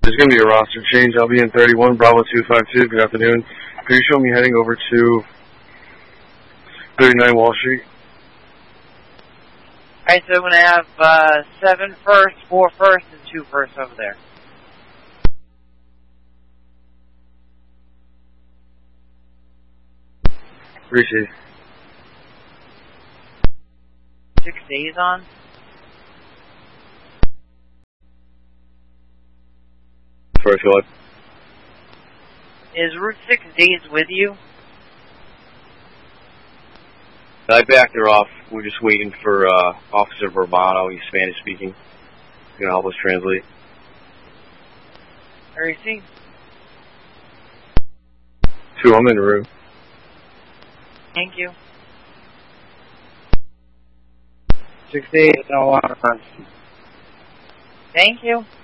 there's going to be a roster change. I'll be in 31, Bravo 252. Good afternoon. Could you show me heading over to 39 Wall Street? Alright, so I'm going to have 7 first, 4 first, and 2 first over there. Appreciate it. 6 days on? First what? Is Route 6 days with you? I backed her off. We're just waiting for Officer Bourbano. He's Spanish speaking. He's going to help us translate. Where is he? 2, I'm in the room. Thank you. 6 days, no water. Thank you.